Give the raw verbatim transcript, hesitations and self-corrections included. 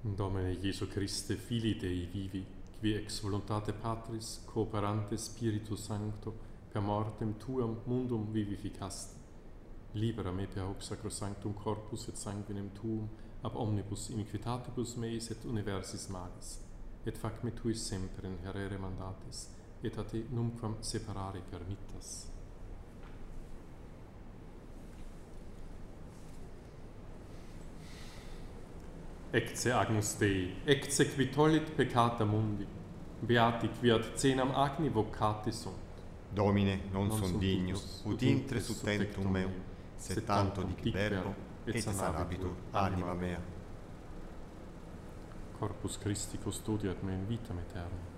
Domine Iesu Christe, Filii Dei vivi, qui ex voluntate Patris, cooperante Spiritus Sancto, per mortem Tuam mundum vivificaste, libera me per hoc sacrosanctum corpus et sanguinem Tuum, ab omnibus iniquitatibus meis et universis magis, et fac me tuis semper in herere mandatis, et a te numquam separare permittas. Ecce Agnus Dei, ecce qui tollit peccata mundi, beati qui ad cenam agni vocati sunt. Domine, non, non sunt dignus, ut intre subtentum meum, sed tanto dic verbo, et sanabitur anima mea. Corpus Christi custodiat me in vitam aeternam.